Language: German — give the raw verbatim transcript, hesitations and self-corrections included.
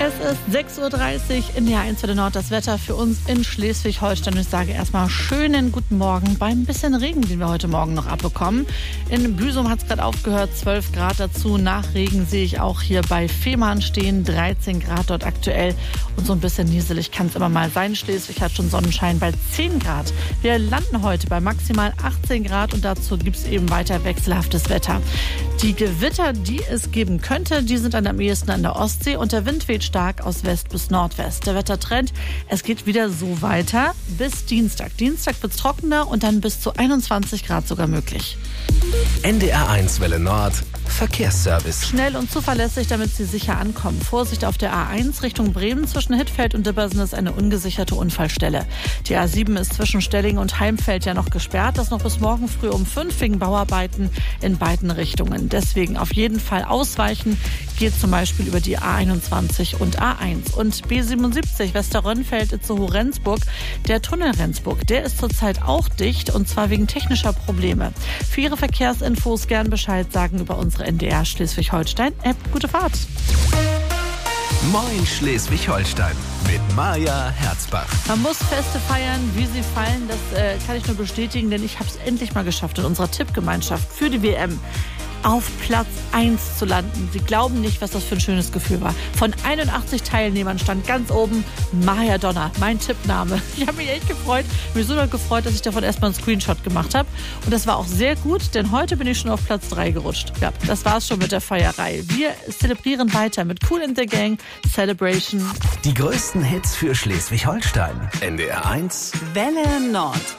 Es ist sechs Uhr dreißig in der eins für den Nord. Das Wetter für uns in Schleswig-Holstein. Ich sage erstmal schönen guten Morgen beim bisschen Regen, den wir heute Morgen noch abbekommen. In Büsum hat es gerade aufgehört, zwölf Grad dazu. Nach Regen sehe ich auch hier bei Fehmarn stehen, dreizehn Grad dort aktuell. Und so ein bisschen nieselig kann es immer mal sein. Schleswig hat schon Sonnenschein bei zehn Grad. Wir landen heute bei maximal achtzehn Grad und dazu gibt es eben weiter wechselhaftes Wetter. Die Gewitter, die es geben könnte, die sind dann am ehesten an der Ostsee und der Wind weht stark aus West bis Nordwest. Der Wettertrend, es geht wieder so weiter bis Dienstag. Dienstag wird es trockener und dann bis zu einundzwanzig Grad sogar möglich. N D R eins Welle Nord, Verkehrsservice. Schnell und zuverlässig, damit Sie sicher ankommen. Vorsicht auf der A eins Richtung Bremen. Zwischen Hittfeld und Dibbersen ist eine ungesicherte Unfallstelle. Die A sieben ist zwischen Stelling und Heimfeld ja noch gesperrt. Das noch bis morgen früh um fünf wegen Bauarbeiten in beiden Richtungen. Deswegen auf jeden Fall ausweichen. Geht zum Beispiel über die A einundzwanzig und A eins. Und B siebenundsiebzig Westerrönnfeld Itzehoe-Rendsburg. Der Tunnel Rendsburg, der ist zurzeit auch dicht und zwar wegen technischer Probleme. Für Ihre Verkehrsinfos gern Bescheid sagen über unsere N D R Schleswig-Holstein-App. Gute Fahrt! Moin Schleswig-Holstein mit Maja Herzbach. Man muss Feste feiern, wie sie fallen. Das äh, kann ich nur bestätigen, denn ich habe es endlich mal geschafft in unserer Tippgemeinschaft für die W M auf Platz eins zu landen. Sie glauben nicht, was das für ein schönes Gefühl war. Von einundachtzig Teilnehmern stand ganz oben Maja Donner, mein Tippname. Ich habe mich echt gefreut, mich so doll gefreut, dass ich davon erstmal einen Screenshot gemacht habe. Und das war auch sehr gut, denn heute bin ich schon auf Platz drei gerutscht. Ja, das war's schon mit der Feierei. Wir zelebrieren weiter mit Kool and the Gang, Celebration. Die größten Hits für Schleswig-Holstein. N D R eins Welle Nord.